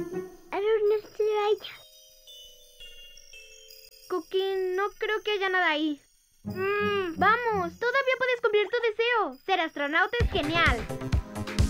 Arnold Schwarzenegger. Cookie, no creo que haya nada ahí. Vamos, todavía puedes cumplir tu deseo. Ser astronauta es genial.